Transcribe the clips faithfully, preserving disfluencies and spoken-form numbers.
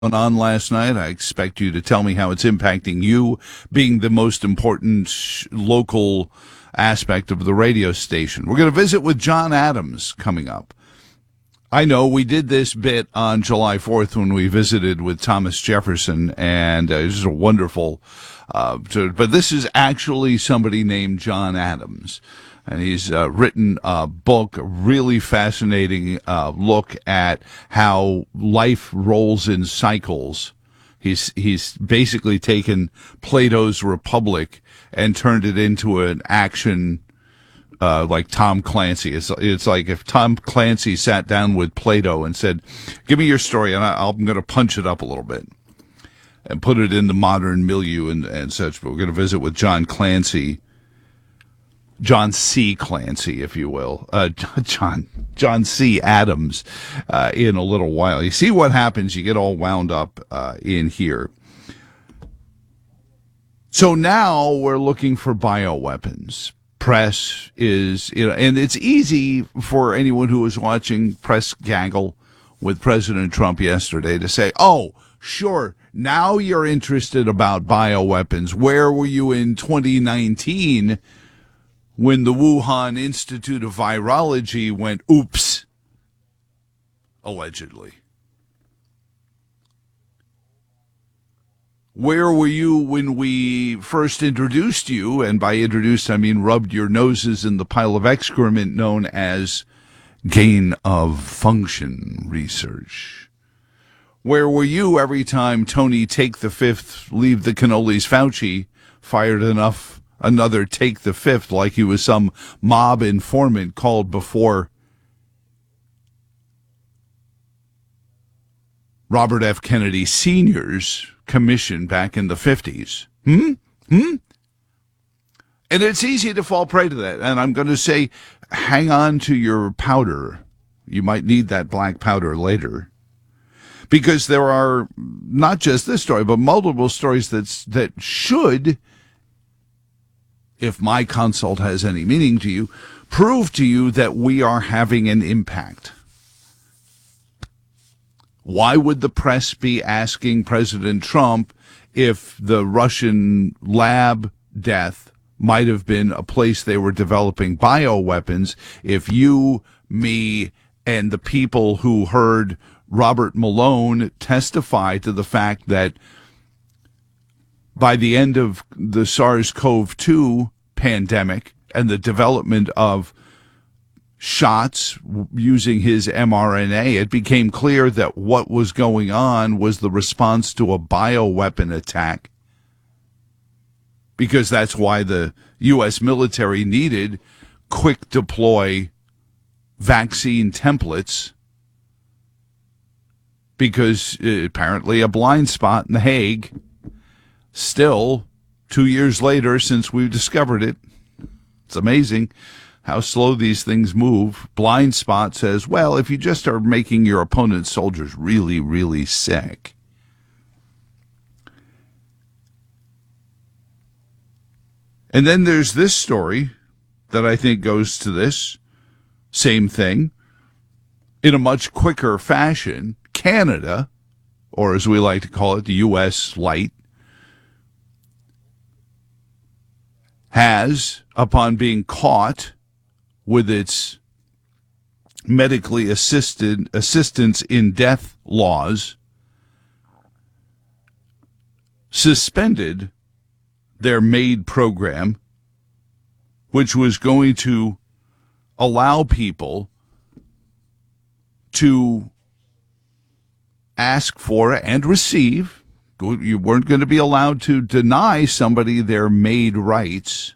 on last night. I expect you to tell me how it's impacting you, being the most important sh- local aspect of the radio station. We're going to visit with John Adams coming up. I know we did this bit on July fourth when we visited with Thomas Jefferson, and uh, it was a wonderful, uh, to, but this is actually somebody named John Adams. And he's uh, written a book, a really fascinating uh, look at how life rolls in cycles. He's he's basically taken Plato's Republic and turned it into an action uh, like Tom Clancy. It's it's like if Tom Clancy sat down with Plato and said, "Give me your story, and I, I'm going to punch it up a little bit and put it in the modern milieu and, and such." But we're going to visit with John Clancy. John C. Clancy, if you will, uh, John John C. Adams, uh, in a little while. You see what happens, you get all wound up uh, in here. So now we're looking for bioweapons. Press is, you know, and it's easy for anyone who was watching press gaggle with President Trump yesterday to say, oh, sure, now you're interested about bioweapons. Where were you in twenty nineteen? When the Wuhan Institute of Virology went, oops, allegedly? Where were you when we first introduced you, and by introduced I mean rubbed your noses in the pile of excrement known as gain of function research? Where were you every time Tony Take the Fifth, Leave the Cannolis Fauci fired enough another Take the Fifth like he was some mob informant called before Robert F. Kennedy Senior's commission back in the fifties? Hmm? Hmm? And it's easy to fall prey to that. And I'm going to say, hang on to your powder. You might need that black powder later. Because there are not just this story, but multiple stories that's, that should, if my consult has any meaning to you, prove to you that we are having an impact. Why would the press be asking President Trump if the Russian lab death might have been a place they were developing bioweapons if you, me, and the people who heard Robert Malone testify to the fact that by the end of the SARS-CoV two pandemic and the development of shots using his mRNA, it became clear that what was going on was the response to a bioweapon attack, because that's why the U S military needed quick deploy vaccine templates, because apparently a blind spot in The Hague. Still, two years later since we've discovered it, it's amazing how slow these things move. Blind spot says, well, if you just are making your opponent's soldiers really, really sick. And then there's this story that I think goes to this same thing in a much quicker fashion. Canada, or as we like to call it, the U S light, has, upon being caught with its medically assisted assistance in death laws, suspended their MAID program, which was going to allow people to ask for and receive. You weren't going to be allowed to deny somebody their MAID rights.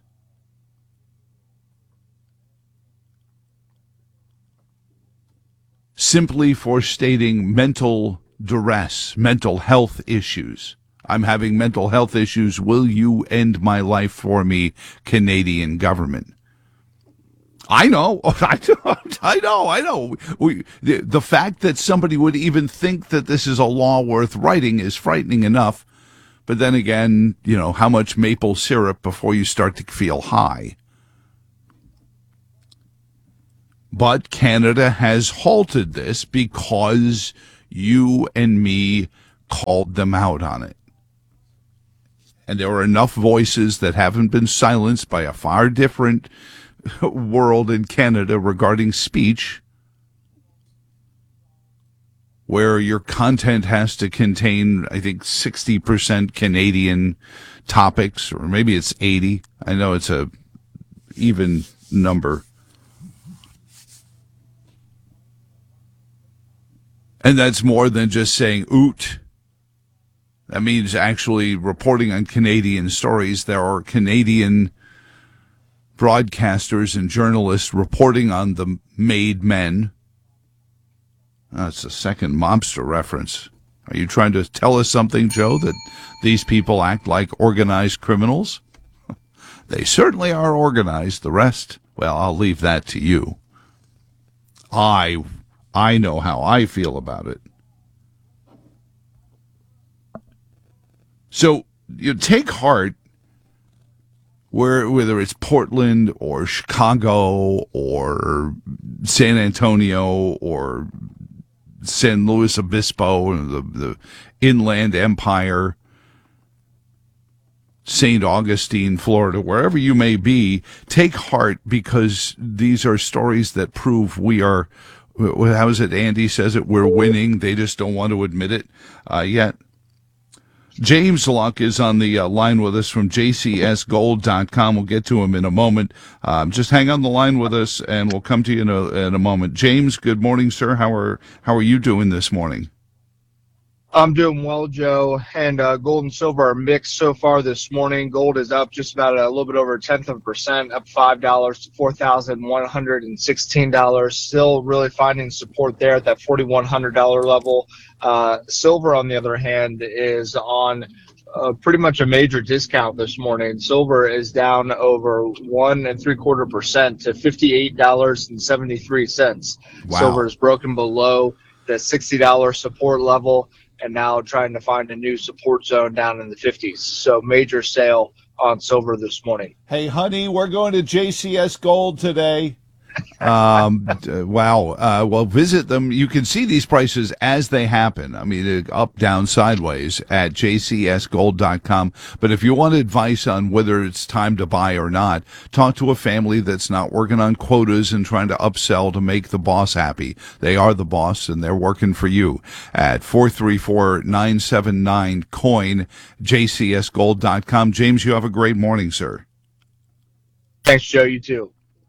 Simply for stating mental duress, mental health issues. I'm having mental health issues. Will you end my life for me, Canadian government? I know, I know, I know, I know. We, the, the fact that somebody would even think that this is a law worth writing is frightening enough. But then again, you know, how much maple syrup before you start to feel high? But Canada has halted this because you and me called them out on it. And there are enough voices that haven't been silenced by a far different world in Canada regarding speech, where your content has to contain, I think, sixty percent Canadian topics, or maybe it's eighty. I know it's a even number. And that's more than just saying oot. That means actually reporting on Canadian stories. There are Canadian broadcasters and journalists reporting on the made men. That's a second mobster reference. Are you trying to tell us something, Joe, that these people act like organized criminals? They certainly are organized. The rest, well, I'll leave that to you. I, I know how I feel about it. So you take heart, where whether it's Portland or Chicago or San Antonio or San Luis Obispo, the, the Inland Empire, Saint Augustine, Florida, wherever you may be, take heart, because these are stories that prove we are, how is it Andy says it, we're winning. They just don't want to admit it uh, yet. James Luck is on the uh, line with us from J C S gold dot com. We'll get to him in a moment. Um, just hang on the line with us, and we'll come to you in a, in a moment. James, good morning, sir. How are how are you doing this morning? I'm doing well, Joe. And uh, gold and silver are mixed so far this morning. Gold is up just about a little bit over a tenth of a percent, up five dollars to four thousand one hundred sixteen dollars. Still really finding support there at that forty-one hundred dollars level. Uh, silver, on the other hand, is on uh, pretty much a major discount this morning. Silver is down over one and three quarter percent to fifty-eight dollars and seventy-three cents. Wow. Silver is broken below the sixty dollars support level, and now trying to find a new support zone down in the fifties. So major sale on silver this morning. Hey, honey, we're going to J C S Gold today. um, wow. Uh, well, visit them. You can see these prices as they happen. I mean, up, down, sideways at J C S gold dot com. But if you want advice on whether it's time to buy or not, talk to a family that's not working on quotas and trying to upsell to make the boss happy. They are the boss, and they're working for you at four three four, nine seven nine, coin, J C S gold dot com. James, you have a great morning, sir. Thanks, Joe. You too.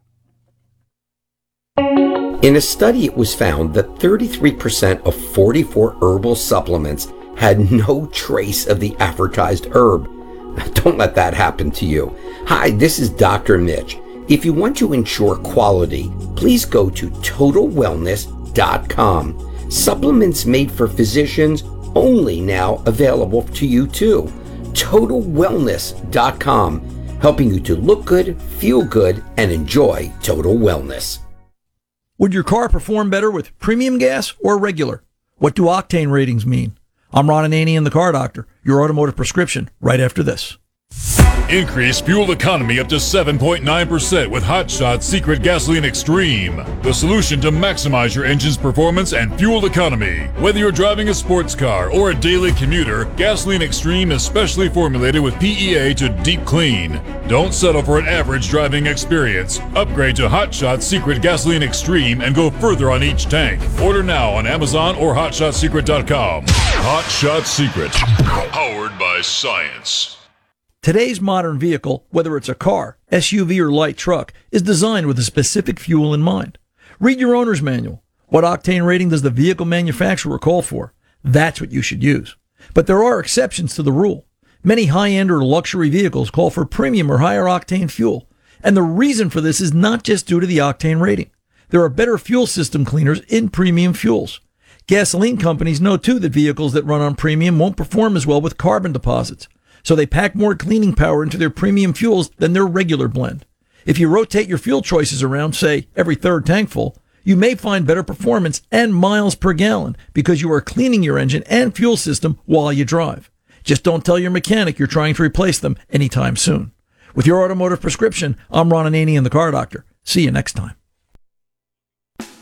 In a study, it was found that thirty-three percent of forty-four herbal supplements had no trace of the advertised herb. Don't let that happen to you. Hi, this is Doctor Mitch. If you want to ensure quality, please go to total wellness dot com. Supplements made for physicians only now available to you too. total wellness dot com, helping you to look good, feel good, and enjoy total wellness. Would your car perform better with premium gas or regular? What do octane ratings mean? I'm Ron Ananian, the Car Doctor, your automotive prescription, right after this. Increase fuel economy up to seven point nine percent with Hot Shot Secret Gasoline Extreme, the solution to maximize your engine's performance and fuel economy. Whether you're driving a sports car or a daily commuter, Gasoline Extreme is specially formulated with P E A to deep clean. Don't settle for an average driving experience. Upgrade to Hot Shot Secret Gasoline Extreme and go further on each tank. Order now on Amazon or hot shot secret dot com. Hot Shot Secret, powered by science. Today's modern vehicle, whether it's a car, S U V, or light truck, is designed with a specific fuel in mind. Read your owner's manual. What octane rating does the vehicle manufacturer call for? That's what you should use. But there are exceptions to the rule. Many high-end or luxury vehicles call for premium or higher octane fuel. And the reason for this is not just due to the octane rating. There are better fuel system cleaners in premium fuels. Gasoline companies know too that vehicles that run on premium won't perform as well with carbon deposits. So they pack more cleaning power into their premium fuels than their regular blend. If you rotate your fuel choices around, say, every third tank full, you may find better performance and miles per gallon because you are cleaning your engine and fuel system while you drive. Just don't tell your mechanic you're trying to replace them anytime soon. With your automotive prescription, I'm Ron Ananian, the Car Doctor. See you next time.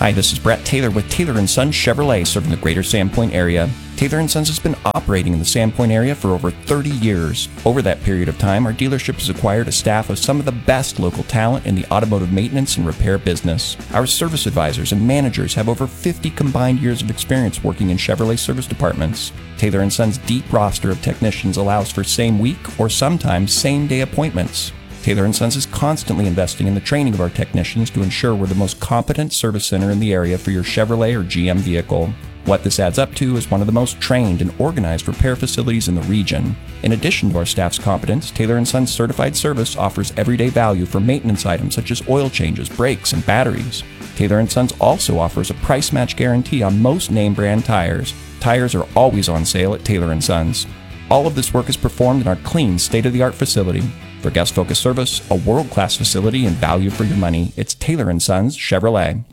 Hi, this is Brett Taylor with Taylor and Sons Chevrolet, serving the greater Sandpoint area. Taylor and Sons has been operating in the Sandpoint area for over thirty years. Over that period of time, our dealership has acquired a staff of some of the best local talent in the automotive maintenance and repair business. Our service advisors and managers have over fifty combined years of experience working in Chevrolet service departments. Taylor and Sons' deep roster of technicians allows for same week or sometimes same day appointments. Taylor and Sons is constantly investing in the training of our technicians to ensure we're the most competent service center in the area for your Chevrolet or G M vehicle. What this adds up to is one of the most trained and organized repair facilities in the region. In addition to our staff's competence, Taylor and Sons Certified Service offers everyday value for maintenance items such as oil changes, brakes, and batteries. Taylor and Sons also offers a price match guarantee on most name brand tires. Tires are always on sale at Taylor and Sons. All of this work is performed in our clean, state-of-the-art facility. For guest-focused service, a world-class facility, and value for your money, it's Taylor and Sons Chevrolet.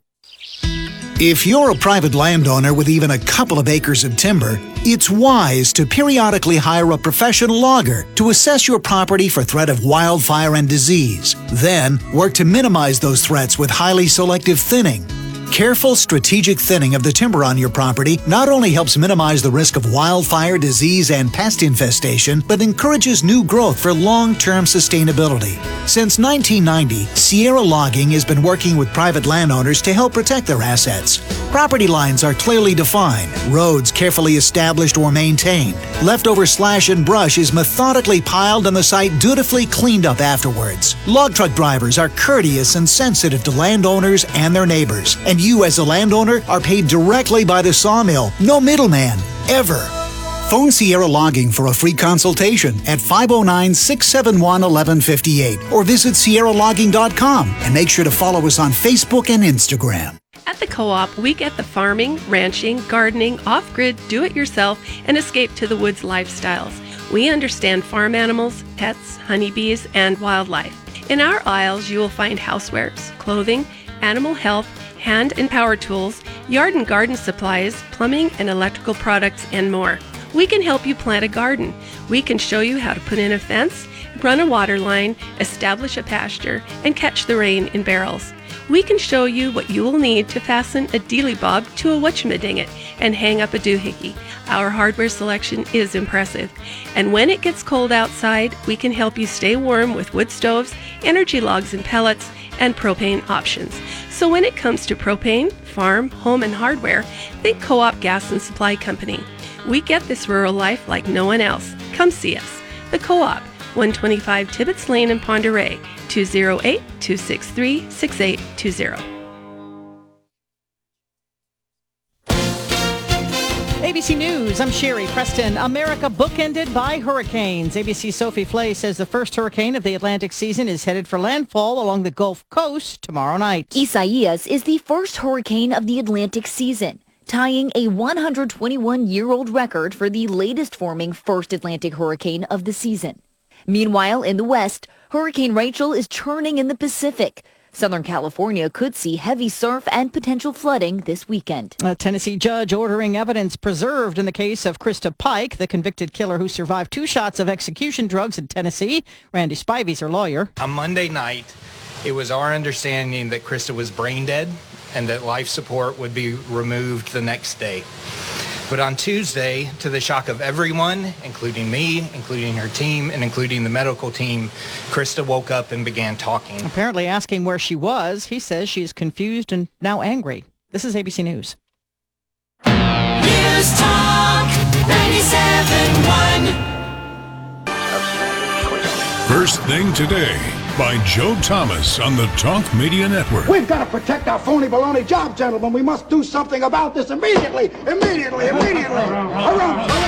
If you're a private landowner with even a couple of acres of timber, it's wise to periodically hire a professional logger to assess your property for threat of wildfire and disease. Then, work to minimize those threats with highly selective thinning. Careful strategic thinning of the timber on your property not only helps minimize the risk of wildfire, disease, and pest infestation, but encourages new growth for long-term sustainability. Since nineteen ninety, Sierra Logging has been working with private landowners to help protect their assets. Property lines are clearly defined, roads carefully established or maintained. Leftover slash and brush is methodically piled and the site dutifully cleaned up afterwards. Log truck drivers are courteous and sensitive to landowners and their neighbors, and you as a landowner are paid directly by the sawmill. No middleman, ever. Phone Sierra Logging for a free consultation at five oh nine, six seven one, one one five eight or visit sierra logging dot com and make sure to follow us on Facebook and Instagram. At the Co-op, we get the farming, ranching, gardening, off-grid, do-it-yourself, and escape to the woods lifestyles. We understand farm animals, pets, honeybees, and wildlife. In our aisles, you will find housewares, clothing, animal health, hand and power tools, yard and garden supplies, plumbing and electrical products, and more. We can help you plant a garden. We can show you how to put in a fence, run a water line, establish a pasture, and catch the rain in barrels. We can show you what you will need to fasten a dealy bob to a whatchamadingit and hang up a doohickey. Our hardware selection is impressive. And when it gets cold outside, we can help you stay warm with wood stoves, energy logs and pellets, and propane options. So when it comes to propane, farm, home, and hardware, think Co-op Gas and Supply Company. We get this rural life like no one else. Come see us. The Co-op, one twenty-five Tibbetts Lane in Ponderay, two oh eight, two six three, six eight two zero. A B C News, I'm Sherry Preston. America bookended by hurricanes. A B C's Sophie Flay says the first hurricane of the Atlantic season is headed for landfall along the Gulf Coast tomorrow night. Isaias is the first hurricane of the Atlantic season, tying a one hundred twenty-one-year-old record for the latest forming first Atlantic hurricane of the season. Meanwhile, in the West, Hurricane Rachel is churning in the Pacific. Southern California could see heavy surf and potential flooding this weekend. A Tennessee judge ordering evidence preserved in the case of Krista Pike, the convicted killer who survived two shots of execution drugs in Tennessee. Randy Spivey's her lawyer. On Monday night, it was our understanding that Krista was brain dead and that life support would be removed the next day. But on Tuesday, to the shock of everyone, including me, including her team, and including the medical team, Krista woke up and began talking. Apparently asking where she was, he says she's confused and now angry. This is A B C News. News Talk ninety-seven point one. First Thing Today by Joe Thomas on the Talk Media Network. We've got to protect our phony baloney job, gentlemen. We must do something about this immediately, immediately, immediately. Hurrah!